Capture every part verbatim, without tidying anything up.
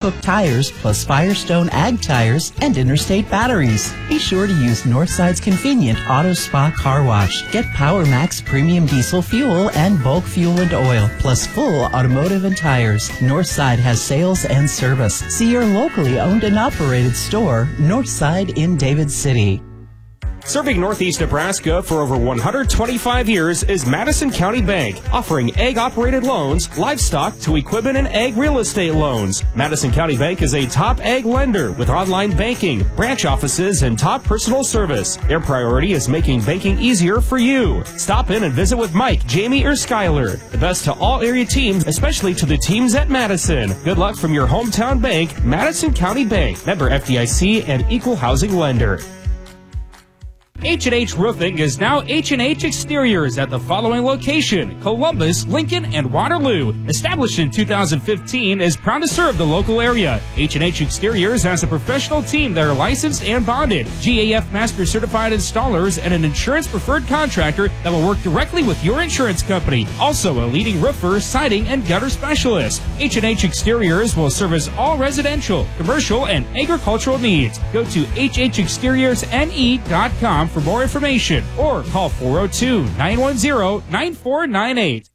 Hook tires, plus Firestone Ag tires and Interstate batteries. Be sure to use Northside's convenient Auto Spa Car Wash. Get Power Max Premium Diesel Fuel and bulk fuel and oil, plus full automotive and tires. Northside has sales and service. See your locally owned and operated store, Northside in David City. Serving Northeast Nebraska for over one hundred twenty-five years is Madison County Bank, offering egg-operated loans, livestock to equipment and egg real estate loans. Madison County Bank is a top egg lender with online banking, branch offices, and top personal service. Their priority is making banking easier for you. Stop in and visit with Mike, Jamie, or Skyler. The best to all area teams, especially to the teams at Madison. Good luck from your hometown bank, Madison County Bank. Member F D I C and equal housing lender. H and H Roofing is now H and H Exteriors at the following location: Columbus, Lincoln, and Waterloo. Established in two thousand fifteen, is proud to serve the local area. H and H Exteriors has a professional team that are licensed and bonded, G A F Master Certified installers, and an insurance preferred contractor that will work directly with your insurance company. Also a leading roofer, siding, and gutter specialist. H and H Exteriors will service all residential, commercial, and agricultural needs. Go to H H exteriors N E dot com for more information, or call four oh two, nine one zero, nine four nine eight.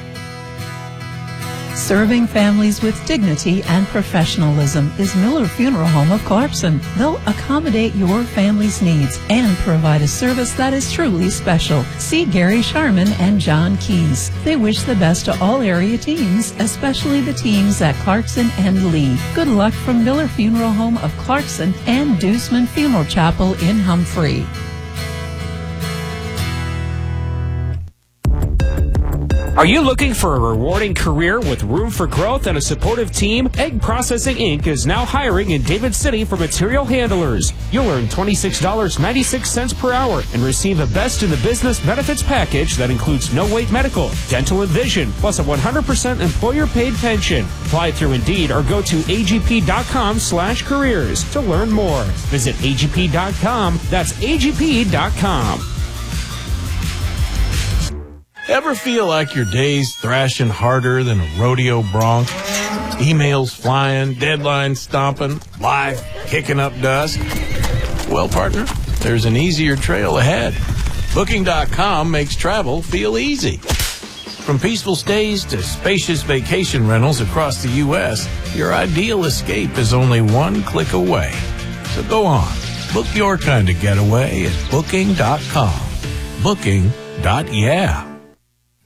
Serving families with dignity and professionalism is Miller Funeral Home of Clarkson. They'll accommodate your family's needs and provide a service that is truly special. See Gary Sharman and John Keys. They wish the best to all area teams, especially the teams at Clarkson and Lee. Good luck from Miller Funeral Home of Clarkson and Deuceman Funeral Chapel in Humphrey. Are you looking for a rewarding career with room for growth and a supportive team? Egg Processing Incorporated is now hiring in David City for material handlers. You'll earn twenty-six dollars and ninety-six cents per hour and receive a best in the business benefits package that includes no-wait medical, dental, and vision, plus a one hundred percent employer-paid pension. Apply through Indeed or go to A G P dot com slash careers to learn more. Visit A G P dot com. That's A G P dot com. Ever feel like your day's thrashing harder than a rodeo bronc? Emails flying, deadlines stomping, life kicking up dust? Well, partner, there's an easier trail ahead. Booking dot com makes travel feel easy. From peaceful stays to spacious vacation rentals across the U S, your ideal escape is only one click away. So go on, book your kind of getaway at Booking dot com. Booking. Yeah.